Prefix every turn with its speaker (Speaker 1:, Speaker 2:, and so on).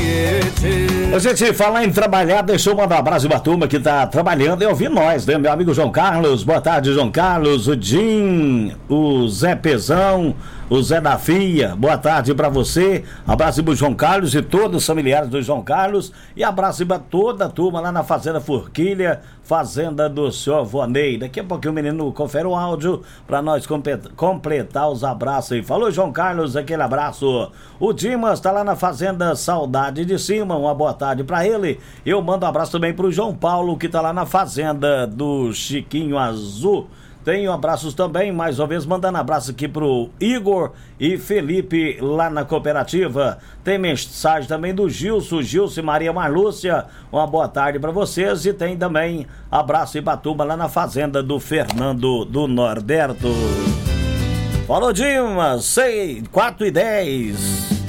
Speaker 1: A gente fala em trabalhar, deixa eu mandar um abraço pra turma que tá trabalhando e ouvir nós, né? Meu amigo João Carlos, boa tarde, João Carlos, o Jim, o Zé Pezão, o Zé da Fia, boa tarde pra você. Abraço pro João Carlos e todos os familiares do João Carlos e abraço pra toda a turma lá na Fazenda Forquilha, Fazenda do Senhor Vonei. Daqui a pouquinho o menino confere o áudio pra nós completar os abraços aí. Falou, João Carlos, aquele abraço. O Dimas tá lá na Fazenda Saudade de Cima, uma boa tarde pra ele. Eu mando um abraço também pro João Paulo, que tá lá na Fazenda do Chiquinho Azul. Tenho abraços também, mais uma vez, mandando abraço aqui pro Igor e Felipe lá na cooperativa. Tem mensagem também do Gilson e Maria Marlúcia. Uma boa tarde para vocês. E tem também abraço e Batuba lá na fazenda do Fernando do Norberto. Falou, Dimas, 4:10.